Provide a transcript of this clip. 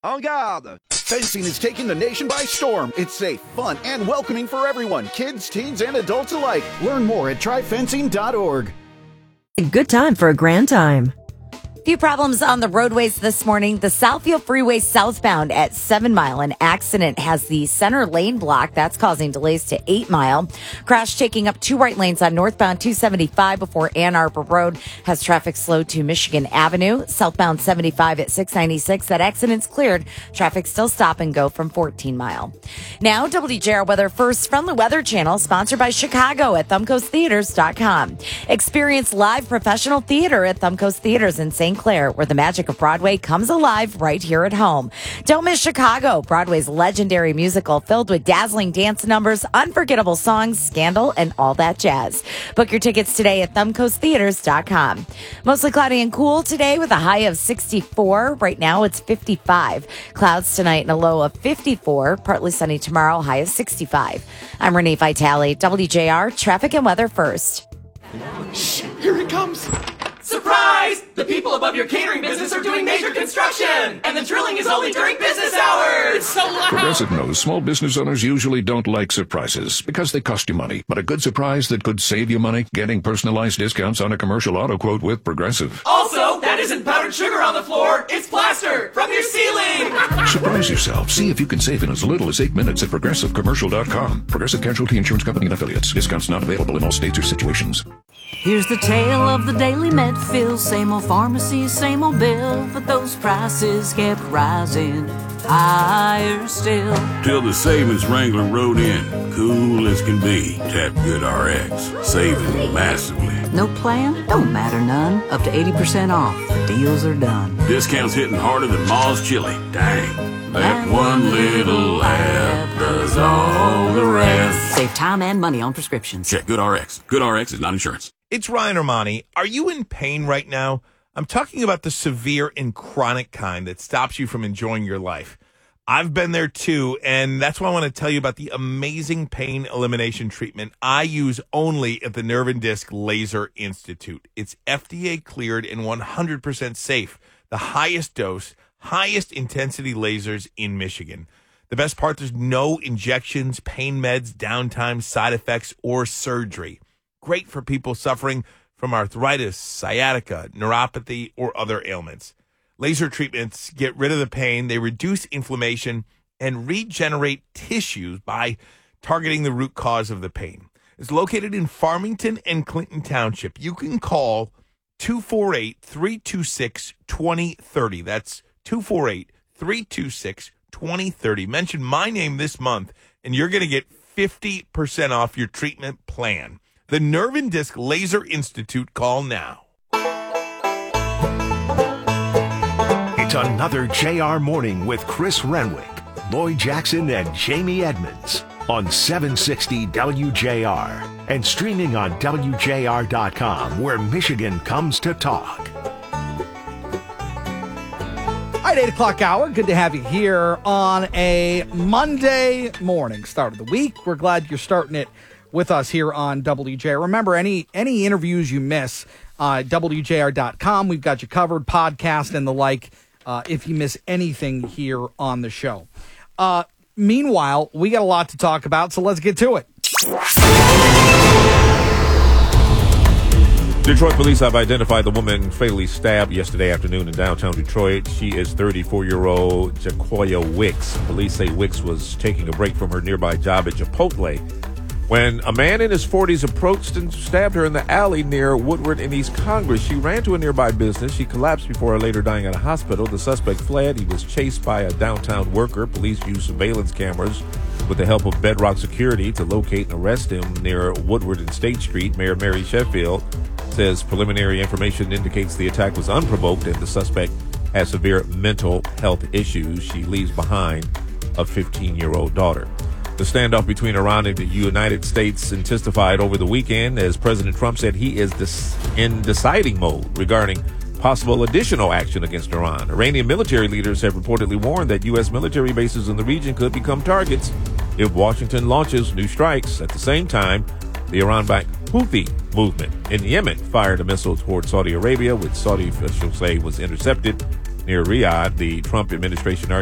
En garde! Fencing is taking the nation by storm. It's safe, fun, and welcoming for everyone, kids, teens, and adults alike. Learn more at tryfencing.org. A good time for a grand time. Few problems on the roadways this morning. The Southfield Freeway southbound at 7 Mile. An accident has the center lane blocked. That's causing delays to 8 Mile. Crash taking up 2 right lanes on northbound 275 before Ann Arbor Road has traffic slowed to Michigan Avenue. Southbound 75 at 696. That accident's cleared. Traffic still stop and go from 14 Mile. Now, WJR Weather First from the Weather Channel, sponsored by Chicago at ThumcoastTheaters.com. Experience live professional theater at Thumcoast Theaters in St. Clair, where the magic of Broadway comes alive right here at home. Don't miss Chicago, Broadway's legendary musical filled with dazzling dance numbers, unforgettable songs, scandal, and all that jazz. Book your tickets today at ThumcoastTheaters.com. Mostly cloudy and cool today with a high of 64. Right now it's 55. Clouds tonight and a low of 54. Partly sunny tomorrow, high of 65. I'm Renee Vitale, WJR Traffic and Weather First. Shh, here it comes. Surprise! The people above your catering business are doing major construction, and the drilling is only during business hours. It's so loud. Progressive knows small business owners usually don't like surprises because they cost you money. But a good surprise that could save you money, getting personalized discounts on a commercial auto quote with Progressive. Also, that isn't powdered sugar on the floor. It's plaster from your ceiling. Surprise yourself. See if you can save in as little as 8 minutes at ProgressiveCommercial.com. Progressive Casualty Insurance Company and Affiliates. Discounts not available in all states or situations. Here's the tale of the Daily Medfill. Same old pharmacy, same old bill, but those prices kept rising higher still. Till the savings wrangler rode in, cool as can be. Tap Good RX, saving massively. No plan? Don't matter none. Up to 80% off. The deals are done. Discounts hitting harder than Ma's chili. Dang. That one little app does all the rest. Save time and money on prescriptions. Check Good RX. Good RX is not insurance. It's Ryan Armani. Are you in pain right now? I'm talking about the severe and chronic kind that stops you from enjoying your life. I've been there too, and that's why I want to tell you about the amazing pain elimination treatment I use only at the Nerve and Disc Laser Institute. It's FDA cleared and 100% safe. The highest dose, highest intensity lasers in Michigan. The best part, there's no injections, pain meds, downtime, side effects, or surgery. Great for people suffering from arthritis, sciatica, neuropathy, or other ailments. Laser treatments get rid of the pain, they reduce inflammation, and regenerate tissues by targeting the root cause of the pain. It's located in Farmington and Clinton Township. You can call 248-326-2030. That's 248-326-2030. Mention my name this month, and you're going to get 50% off your treatment plan. The Nerve and Disc Laser Institute. Call now. It's another JR Morning with Chris Renwick, Lloyd Jackson, and Jamie Edmonds on 760 WJR and streaming on WJR.com, where Michigan comes to talk. All right, 8 o'clock hour. Good to have you here on a Monday morning, start of the week. We're glad you're starting it with us here on WJR. Remember, any interviews you miss, WJR.com. We've got you covered, podcast and the like, if you miss anything here on the show. Meanwhile, we got a lot to talk about, so let's get to it. Detroit police have identified the woman fatally stabbed yesterday afternoon in downtown Detroit. She is 34-year-old Jaquoia Wicks. Police say Wicks was taking a break from her nearby job at Chipotle when a man in his 40s approached and stabbed her in the alley near Woodward and East Congress. She ran to a nearby business. She collapsed before later dying at a hospital. The suspect fled. He was chased by a downtown worker. Police used surveillance cameras with the help of Bedrock Security to locate and arrest him near Woodward and State Street. Mayor Mary Sheffield says preliminary information indicates the attack was unprovoked and the suspect has severe mental health issues. She leaves behind a 15-year-old daughter. The standoff between Iran and the United States intensified over the weekend as President Trump said he is in deciding mode regarding possible additional action against Iran. Iranian military leaders have reportedly warned that U.S. military bases in the region could become targets if Washington launches new strikes. At the same time, the Iran-backed Houthi movement in Yemen fired a missile toward Saudi Arabia, which Saudi officials say was intercepted near Riyadh. The Trump administration